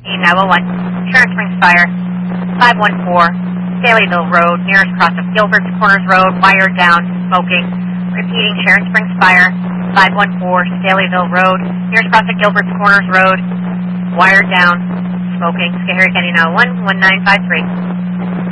911, Sharon Springs Fire, 514, Staleyville Road, nearest cross of Gilbert's Corners Road, wired down, smoking. Repeating, Sharon Springs Fire, 514, Staleyville Road, nearest cross of Gilbert's Corners Road, wired down, smoking. Schoharie County 911, 1953.